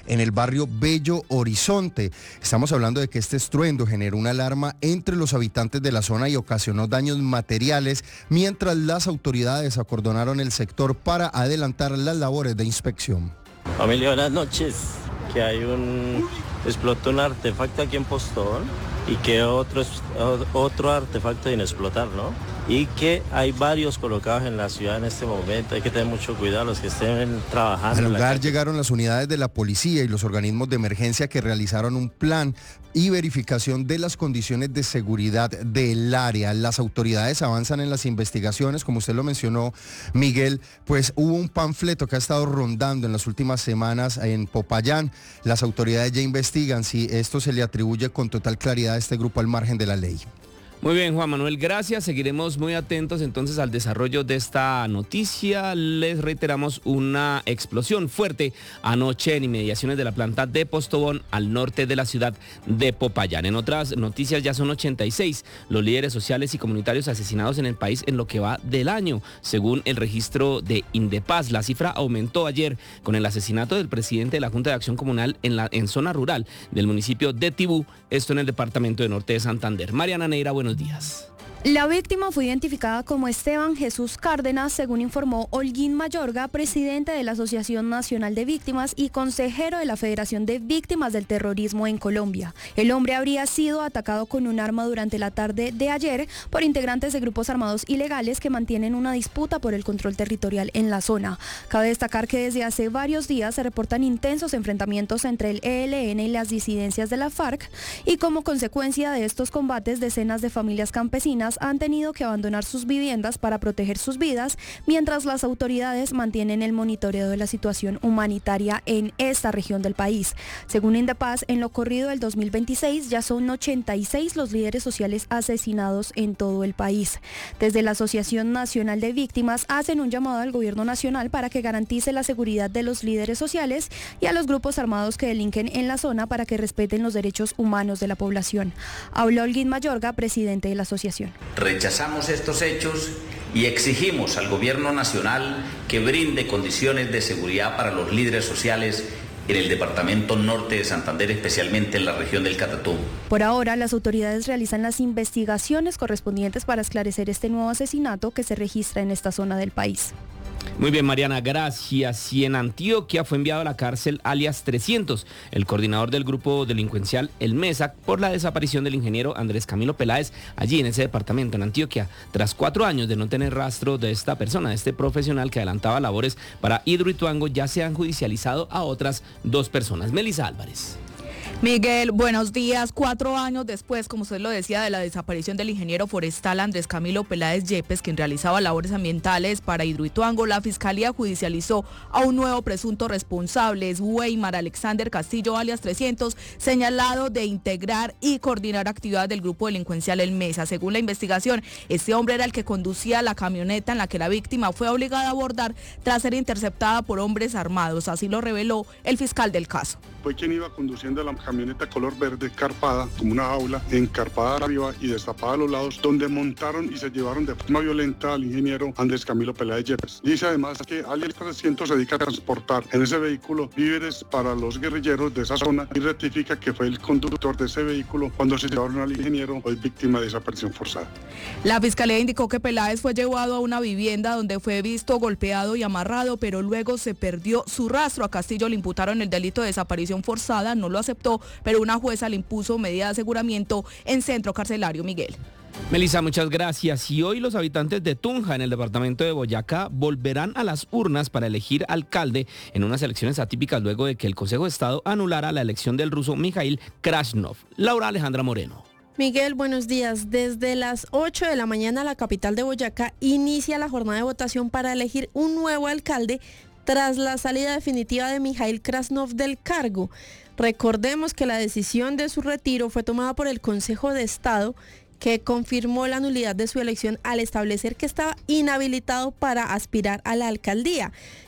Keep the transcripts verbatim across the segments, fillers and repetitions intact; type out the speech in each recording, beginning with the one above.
en el barrio Bello Horizonte. Estamos hablando de que este estruendo generó una alarma entre los habitantes de la zona y ocasionó daños materiales, mientras las autoridades acordonaron el sector para adelantar las labores de inspección. Familia, buenas noches. Que hay un... explotó un artefacto aquí en Postobón y que otro, otro artefacto sin explotar, ¿no? Y que hay varios colocados en la ciudad en este momento. Hay que tener mucho cuidado los que estén trabajando. Al lugar llegaron las unidades de la policía y los organismos de emergencia que realizaron un plan y verificación de las condiciones de seguridad del área. Las autoridades avanzan en las investigaciones, como usted lo mencionó, Miguel, pues hubo un panfleto que ha estado rondando en las últimas semanas en Popayán. Las autoridades ya investigan si esto se le atribuye con total claridad a este grupo al margen de la ley. Muy bien, Juan Manuel, gracias. Seguiremos muy atentos entonces al desarrollo de esta noticia. Les reiteramos una explosión fuerte anoche en inmediaciones de la planta de Postobón al norte de la ciudad de Popayán. En otras noticias, ya son ochenta y seis los líderes sociales y comunitarios asesinados en el país en lo que va del año. Según el registro de Indepaz, la cifra aumentó ayer con el asesinato del presidente de la Junta de Acción Comunal en la en zona rural del municipio de Tibú, esto en el departamento de Norte de Santander. Mariana Neira, buenos días. La víctima fue identificada como Esteban Jesús Cárdenas, según informó Holguín Mayorga, presidente de la Asociación Nacional de Víctimas y consejero de la Federación de Víctimas del Terrorismo en Colombia. El hombre habría sido atacado con un arma durante la tarde de ayer por integrantes de grupos armados ilegales que mantienen una disputa por el control territorial en la zona. Cabe destacar que desde hace varios días se reportan intensos enfrentamientos entre el E L N y las disidencias de la FARC, y como consecuencia de estos combates, decenas de familias campesinas han tenido que abandonar sus viviendas para proteger sus vidas, mientras las autoridades mantienen el monitoreo de la situación humanitaria en esta región del país. Según Indepaz, en lo corrido del dos mil veintiséis ya son ochenta y seis los líderes sociales asesinados en todo el país. Desde la Asociación Nacional de Víctimas hacen un llamado al gobierno nacional para que garantice la seguridad de los líderes sociales y a los grupos armados que delinquen en la zona para que respeten los derechos humanos de la población. Habló Holguín Mayorga, presidente de la asociación. Rechazamos estos hechos y exigimos al gobierno nacional que brinde condiciones de seguridad para los líderes sociales en el departamento norte de Santander, especialmente en la región del Catatumbo. Por ahora, las autoridades realizan las investigaciones correspondientes para esclarecer este nuevo asesinato que se registra en esta zona del país. Muy bien, Mariana, gracias. Y en Antioquia fue enviado a la cárcel alias trescientos, el coordinador del grupo delincuencial El Mesa, por la desaparición del ingeniero Andrés Camilo Peláez allí en ese departamento, en Antioquia. Tras cuatro años de no tener rastro de esta persona, de este profesional que adelantaba labores para Hidroituango, ya se han judicializado a otras dos personas. Melissa Álvarez. Miguel, buenos días. Cuatro años después, como usted lo decía, de la desaparición del ingeniero forestal Andrés Camilo Peláez Yepes, quien realizaba labores ambientales para Hidroituango, la Fiscalía judicializó a un nuevo presunto responsable, es Weimar Alexander Castillo, alias trescientos, señalado de integrar y coordinar actividades del grupo delincuencial El Mesa. Según la investigación, este hombre era el que conducía la camioneta en la que la víctima fue obligada a abordar tras ser interceptada por hombres armados. Así lo reveló el fiscal del caso. Fue quien iba conduciendo la camioneta color verde, carpada, como una jaula, encarpada arriba y destapada a los lados, donde montaron y se llevaron de forma violenta al ingeniero Andrés Camilo Peláez Yepes. Dice además que alias trescientos se dedica a transportar en ese vehículo víveres para los guerrilleros de esa zona y rectifica que fue el conductor de ese vehículo cuando se llevaron al ingeniero, hoy víctima de desaparición forzada. La Fiscalía indicó que Peláez fue llevado a una vivienda donde fue visto golpeado y amarrado, pero luego se perdió su rastro. A Castillo le imputaron el delito de desaparición forzada, no lo aceptó, pero una jueza le impuso medida de aseguramiento en centro carcelario. Miguel. Melissa, muchas gracias. Y hoy los habitantes de Tunja, en el departamento de Boyacá, volverán a las urnas para elegir alcalde en unas elecciones atípicas luego de que el Consejo de Estado anulara la elección del ruso Mikhail Krasnov. Laura Alejandra Moreno. Miguel, buenos días. Desde las ocho de la mañana la capital de Boyacá inicia la jornada de votación para elegir un nuevo alcalde tras la salida definitiva de Mikhail Krasnov del cargo. Recordemos que la decisión de su retiro fue tomada por el Consejo de Estado, que confirmó la nulidad de su elección al establecer que estaba inhabilitado para aspirar a la alcaldía.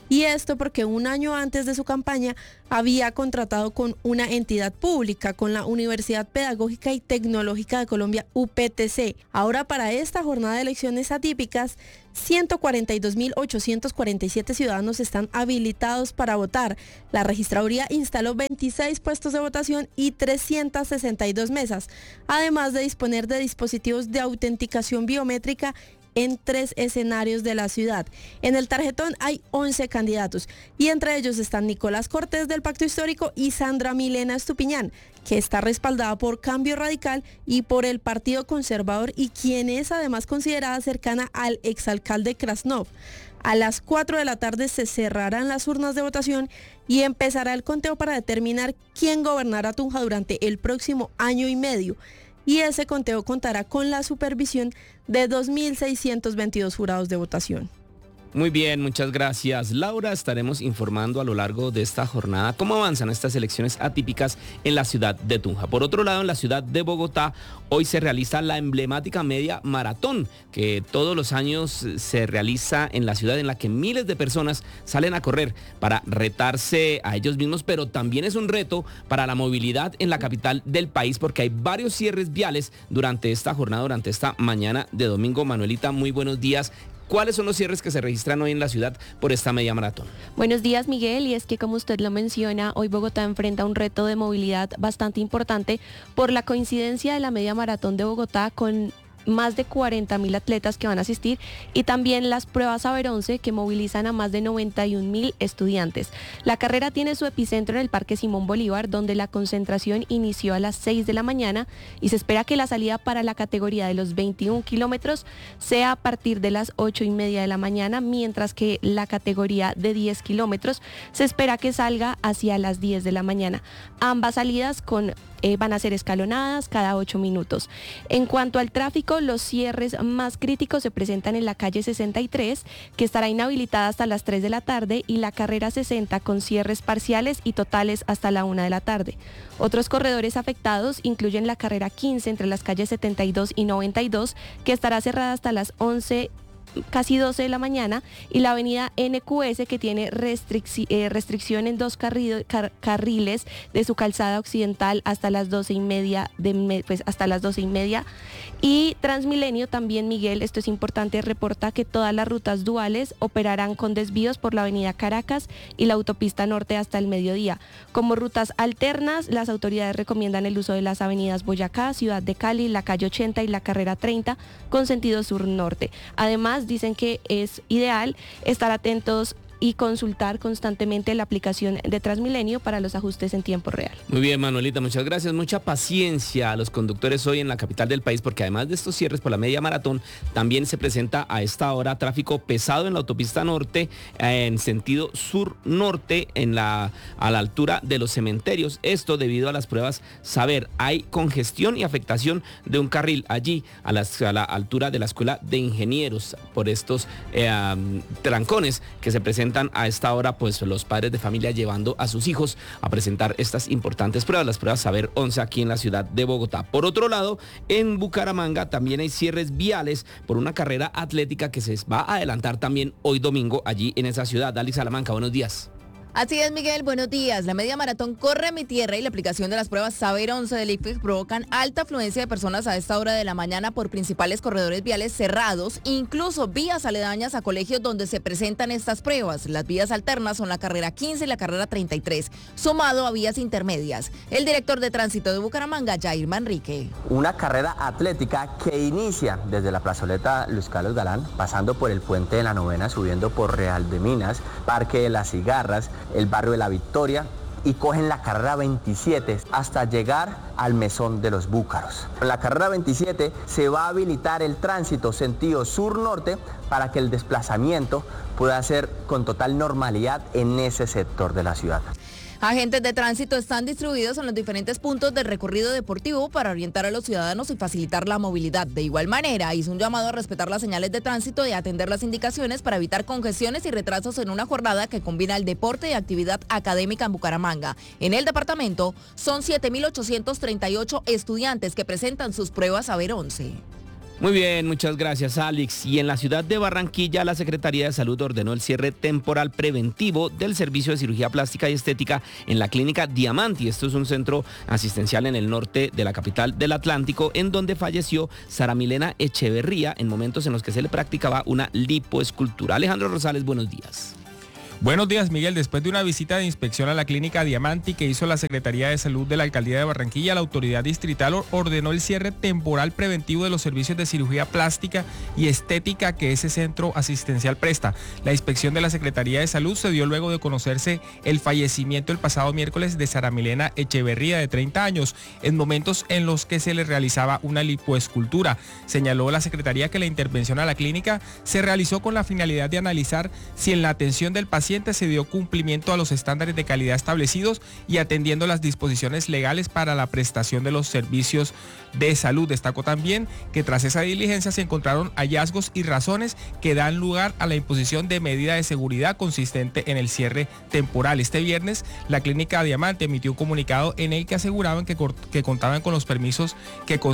y esto porque un año antes de su campaña había contratado con una entidad pública, con la Universidad Pedagógica y Tecnológica de Colombia, U P T C. Ahora, para esta jornada de elecciones atípicas, ciento cuarenta y dos mil ochocientos cuarenta y siete ciudadanos están habilitados para votar. La registraduría instaló veintiséis puestos de votación y trescientas sesenta y dos mesas, además de disponer de dispositivos de autenticación biométrica en tres escenarios de la ciudad. En el tarjetón hay once candidatos y entre ellos están Nicolás Cortés del Pacto Histórico y Sandra Milena Estupiñán, que está respaldada por Cambio Radical y por el Partido Conservador y quien es además considerada cercana al exalcalde Krasnov. A las cuatro de la tarde se cerrarán las urnas de votación y empezará el conteo para determinar quién gobernará Tunja durante el próximo año y medio. Y ese conteo contará con la supervisión de dos mil seiscientos veintidós jurados de votación. Muy bien, muchas gracias, Laura. Estaremos informando a lo largo de esta jornada cómo avanzan estas elecciones atípicas en la ciudad de Tunja. Por otro lado, en la ciudad de Bogotá, hoy se realiza la emblemática media maratón, que todos los años se realiza en la ciudad, en la que miles de personas salen a correr para retarse a ellos mismos, pero también es un reto para la movilidad en la capital del país, porque hay varios cierres viales durante esta jornada, durante esta mañana de domingo. Manuelita, muy buenos días. ¿Cuáles son los cierres que se registran hoy en la ciudad por esta media maratón? Buenos días, Miguel, y es que como usted lo menciona, hoy Bogotá enfrenta un reto de movilidad bastante importante por la coincidencia de la media maratón de Bogotá con más de cuarenta mil atletas que van a asistir y también las pruebas Saber once que movilizan a más de noventa y un mil estudiantes. La carrera tiene su epicentro en el Parque Simón Bolívar, donde la concentración inició a las seis de la mañana y se espera que la salida para la categoría de los veintiún kilómetros sea a partir de las ocho y media de la mañana, mientras que la categoría de diez kilómetros se espera que salga hacia las diez de la mañana. Ambas salidas con Eh, van a ser escalonadas cada ocho minutos. En cuanto al tráfico, los cierres más críticos se presentan en la calle sesenta y tres, que estará inhabilitada hasta las tres de la tarde, y la carrera sesenta con cierres parciales y totales hasta la una de la tarde. Otros corredores afectados incluyen la carrera quince entre las calles setenta y dos y noventa y dos, que estará cerrada hasta las once, casi doce de la mañana, y la avenida N Q S, que tiene restric- eh, restricción en dos carri- car- carriles de su calzada occidental hasta las doce y media de me- pues hasta las doce y media. Y Transmilenio también, Miguel, esto es importante, reporta que todas las rutas duales operarán con desvíos por la avenida Caracas y la autopista norte hasta el mediodía. Como rutas alternas, las autoridades recomiendan el uso de las avenidas Boyacá, Ciudad de Cali, la calle ochenta y la carrera treinta con sentido sur-norte. Además, dicen que es ideal estar atentos y consultar constantemente la aplicación de Transmilenio para los ajustes en tiempo real. Muy bien, Manuelita, muchas gracias. Mucha paciencia a los conductores hoy en la capital del país, porque además de estos cierres por la media maratón, también se presenta a esta hora tráfico pesado en la autopista norte, en sentido sur-norte, en la, a la altura de los cementerios. Esto debido a las pruebas Saber. Hay congestión y afectación de un carril allí, a, las, a la altura de la Escuela de Ingenieros, por estos eh, um, trancones que se presentan a esta hora, pues los padres de familia llevando a sus hijos a presentar estas importantes pruebas, las pruebas Saber once aquí en la ciudad de Bogotá. Por otro lado, en Bucaramanga también hay cierres viales por una carrera atlética que se va a adelantar también hoy domingo allí en esa ciudad. Dali Salamanca, buenos días. Así es, Miguel, buenos días. La media maratón Corre Mi Tierra y la aplicación de las pruebas Saber once del I C F E C provocan alta afluencia de personas a esta hora de la mañana por principales corredores viales cerrados, incluso vías aledañas a colegios donde se presentan estas pruebas. Las vías alternas son la carrera quince y la carrera treinta y tres, sumado a vías intermedias. El director de tránsito de Bucaramanga, Jair Manrique. Una carrera atlética que inicia desde la plazoleta Luis Carlos Galán, pasando por el Puente de la Novena, subiendo por Real de Minas, Parque de las Cigarras, el barrio de La Victoria, y cogen la carrera veintisiete hasta llegar al Mesón de los Búcaros. En la carrera veintisiete se va a habilitar el tránsito sentido sur-norte para que el desplazamiento pueda ser con total normalidad en ese sector de la ciudad. Agentes de tránsito están distribuidos en los diferentes puntos del recorrido deportivo para orientar a los ciudadanos y facilitar la movilidad. De igual manera, hizo un llamado a respetar las señales de tránsito y atender las indicaciones para evitar congestiones y retrasos en una jornada que combina el deporte y actividad académica en Bucaramanga. En el departamento son siete mil ochocientos treinta y ocho estudiantes que presentan sus pruebas Saber once. Muy bien, muchas gracias, Alex. Y en la ciudad de Barranquilla, la Secretaría de Salud ordenó el cierre temporal preventivo del servicio de cirugía plástica y estética en la clínica Diamanti. Esto es un centro asistencial en el norte de la capital del Atlántico, en donde falleció Sara Milena Echeverría en momentos en los que se le practicaba una lipoescultura. Alejandro Rosales, buenos días. Buenos días, Miguel. Después de una visita de inspección a la clínica Diamanti que hizo la Secretaría de Salud de la Alcaldía de Barranquilla, la autoridad distrital ordenó el cierre temporal preventivo de los servicios de cirugía plástica y estética que ese centro asistencial presta. La inspección de la Secretaría de Salud se dio luego de conocerse el fallecimiento el pasado miércoles de Sara Milena Echeverría, de treinta años, en momentos en los que se le realizaba una lipoescultura. Señaló la Secretaría que la intervención a la clínica se realizó con la finalidad de analizar si en la atención del paciente se dio cumplimiento a los estándares de calidad establecidos y atendiendo las disposiciones legales para la prestación de los servicios de salud. Destacó también que tras esa diligencia se encontraron hallazgos y razones que dan lugar a la imposición de medida de seguridad consistente en el cierre temporal. Este viernes, la clínica Diamante emitió un comunicado en el que aseguraban que, que contaban con los permisos que